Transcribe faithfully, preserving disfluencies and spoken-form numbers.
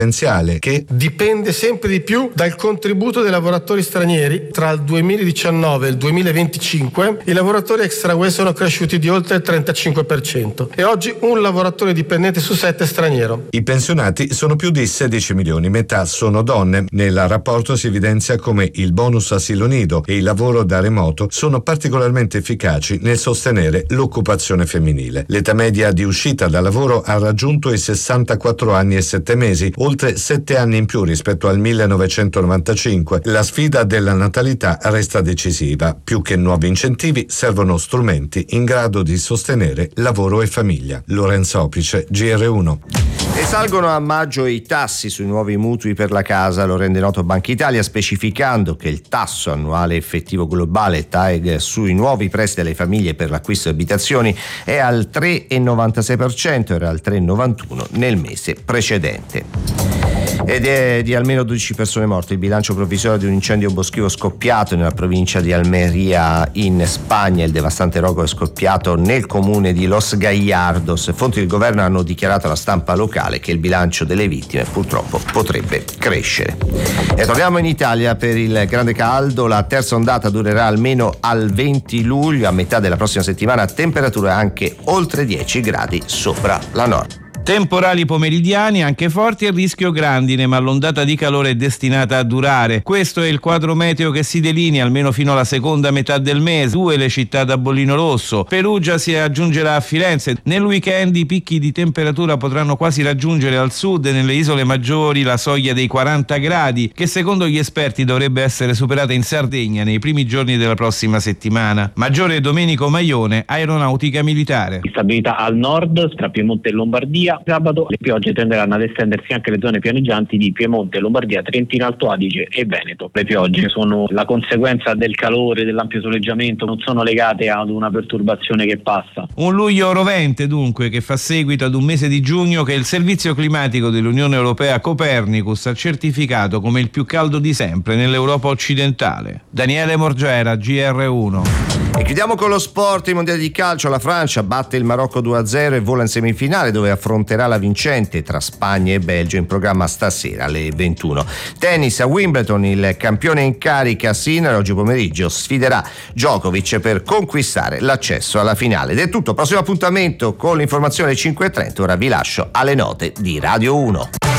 che dipende sempre di più dal contributo dei lavoratori stranieri. Tra il duemiladiciannove e il duemilaventicinque i lavoratori extra U E sono cresciuti di oltre il trentacinque per cento e oggi un lavoratore dipendente su sette è straniero. I pensionati sono più di sedici milioni, metà sono donne. Nel rapporto si evidenzia come il bonus asilo nido e il lavoro da remoto sono particolarmente efficaci nel sostenere l'occupazione femminile. L'età media di uscita dal lavoro ha raggiunto i sessantaquattro anni e sette mesi, oltre sette anni in più rispetto al millenovecentonovantacinque. La sfida della natalità resta decisiva. Più che nuovi incentivi, servono strumenti in grado di sostenere lavoro e famiglia. Lorenzo Opice, G R uno. E salgono a maggio i tassi sui nuovi mutui per la casa, lo rende noto Banca Italia, specificando che il tasso annuale effettivo globale T A E G sui nuovi prestiti alle famiglie per l'acquisto di abitazioni è al tre virgola novantasei per cento, era al tre virgola novantuno nel mese precedente. Ed è di almeno dodici persone morte il bilancio provvisorio di un incendio boschivo scoppiato nella provincia di Almeria in Spagna. Il devastante rogo è scoppiato nel comune di Los Gallardos. Fonti del governo hanno dichiarato alla stampa locale che il bilancio delle vittime purtroppo potrebbe crescere. E torniamo in Italia per il grande caldo. La terza ondata durerà almeno al venti luglio. A metà della prossima settimana temperature anche oltre dieci gradi sopra la norma. Temporali pomeridiani anche forti e rischio grandine, ma l'ondata di calore è destinata a durare. Questo è il quadro meteo che si delinea almeno fino alla seconda metà del mese. Due le città da bollino rosso. Perugia si aggiungerà a Firenze. Nel weekend i picchi di temperatura potranno quasi raggiungere al sud e nelle isole maggiori la soglia dei quaranta gradi, che secondo gli esperti dovrebbe essere superata in Sardegna nei primi giorni della prossima settimana. Maggiore Domenico Maione, Aeronautica Militare. Instabilità al nord tra Piemonte e Lombardia. Sabato le piogge tenderanno ad estendersi anche alle zone pianeggianti di Piemonte, Lombardia, Trentino Alto Adige e Veneto. Le piogge sono la conseguenza del calore, dell'ampio soleggiamento, non sono legate ad una perturbazione che passa. Un luglio rovente dunque, che fa seguito ad un mese di giugno che il servizio climatico dell'Unione Europea Copernicus ha certificato come il più caldo di sempre nell'Europa occidentale. Daniele Morgera, G R uno. E chiudiamo con lo sport. I mondiali di calcio. La Francia batte il Marocco due a zero e vola in semifinale, dove affronterà la vincente tra Spagna e Belgio, in programma stasera alle ventuno. Tennis a Wimbledon, il campione in carica Sinner oggi pomeriggio sfiderà Djokovic per conquistare l'accesso alla finale. Ed è tutto, prossimo appuntamento con l'informazione cinque e trenta. Ora vi lascio alle note di Radio uno.